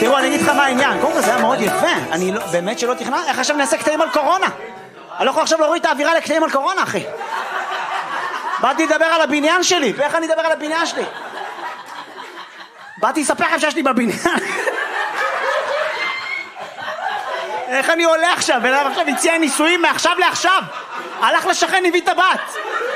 תראו, אני אגיד לך מה העניין. קודם כל זה היה מאוד יפה. אני באמת שלא תכנן. איך עכשיו נעשה קטעים על קורונה? אני לא יכול עכשיו להוריד את האווירה לקטעים על קורונה, אחי. באתי לדבר על הבניין שלי. ואיך אני אדבר על הבניין שלי? באתי לספר לכם שיש לי בבניין. איך אני עולה עכשיו? ועכשיו הציע נישואים מעכשיו לעכשיו. הלך לשכן, הביא את הבת.